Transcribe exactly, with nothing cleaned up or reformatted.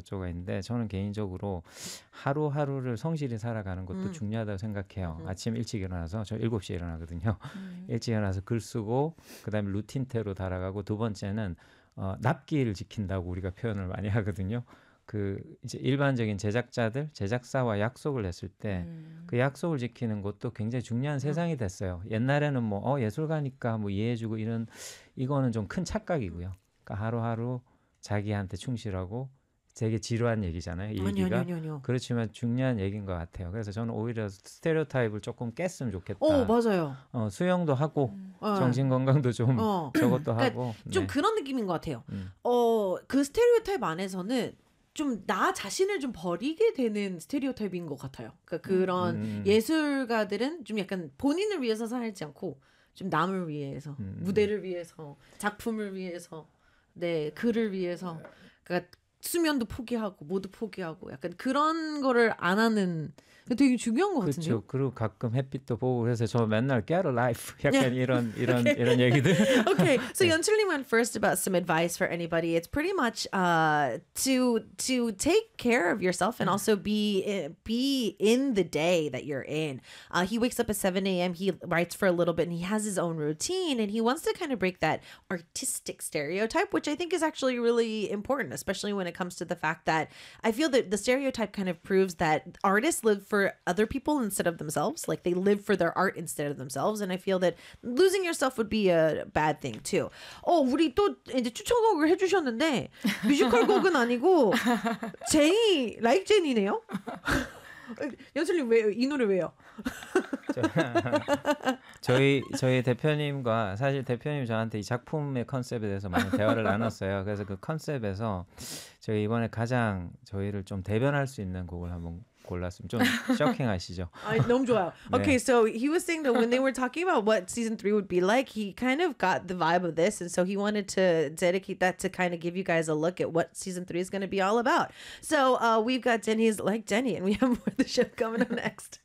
어쩌고저쩌고가 있는데 저는 개인적으로 하루하루를 성실히 살아가는 것도 음. 중요하다고 생각해요. 음. 아침 일찍 일어나서 저 일곱 시에 일어나거든요. 음. 일찍 일어나서 글 쓰고 그다음에 루틴대로 달아가고 두 번째는 어, 납기를 지킨다고 우리가 표현을 많이 하거든요. 그 이제 일반적인 제작자들, 제작사와 약속을 했을 때 그 음. 약속을 지키는 것도 굉장히 중요한 세상이 됐어요. 옛날에는 뭐 어, 예술가니까 뭐 이해해주고 이런 이거는 좀 큰 착각이고요. 그러니까 하루하루 자기한테 충실하고 되게 지루한 얘기잖아요. 이 아니요, 얘기가. 아니요, 아니요. 그렇지만 중요한 얘기인 것 같아요. 그래서 저는 오히려 스테레오타입을 조금 깼으면 좋겠다. 어, 맞아요. 어, 수영도 하고 어. 정신 건강도 좀 어. 저것도 그러니까 하고. 좀 네. 그런 느낌인 것 같아요. 음. 어, 그 스테레오타입 안에서는 좀 나 자신을 좀 버리게 되는 스테레오타입인 것 같아요. 그러니까 그런 음. 예술가들은 좀 약간 본인을 위해서 살지 않고 좀 남을 위해서, 음. 무대를 위해서, 작품을 위해서, 네, 글을 위해서, 그러니까 수면도 포기하고 모두 포기하고 약간 그런 거를 안 하는 되게 중요한 것 같은데요. 그렇죠. 그리고 가끔 햇빛도 보고 그래서 저 맨날 get a life 약간 Yeah. 이런 이런 Okay. 이런 얘기들. Okay, so Yeonchul went first about some advice for anybody. It's pretty much uh, to to take care of yourself and also be be in the day that you're in. Uh, he wakes up at seven a.m. He writes for a little bit and he has his own routine and he wants to kind of break that artistic stereotype, which I think is actually really important, especially when it comes to the fact that I feel that the stereotype kind of proves that artists live for other people instead of themselves. Like they live for their art instead of themselves. And I feel that losing yourself would be a bad thing too. 어, 우리 또 이제 추천곡을 해주셨는데 뮤지컬 곡은 아니고 제니, like 제니네요. 연출님 왜 이 노래 왜요? 저희 저희 대표님과 사실 대표님 저한테 이 작품의 컨셉에 대해서 많은 대화를 나눴어요. 그래서 그 컨셉에서 저희 이번에 가장 저희를 좀 대변할 수 있는 곡을 한번 골랐으면 좀 쇼킹하시죠? 아, 너무 좋아요. 네. Okay, so he was saying that when they were talking about what season three would be like, he kind of got the vibe of this, and so he wanted to dedicate that to kind of give you guys a look at what season three is going to be all about. So uh, we've got Jenny's Like Jenny, and we have more of the show coming up next.